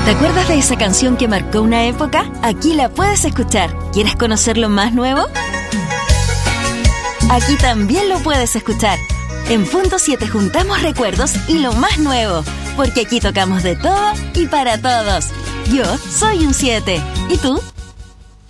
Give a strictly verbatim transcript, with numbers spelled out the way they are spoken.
¿Te acuerdas de esa canción que marcó una época? Aquí la puedes escuchar. ¿Quieres conocer lo más nuevo? Aquí también lo puedes escuchar. En Punto siete juntamos recuerdos y lo más nuevo, porque aquí tocamos de todo y para todos. Yo soy un siete. ¿Y tú?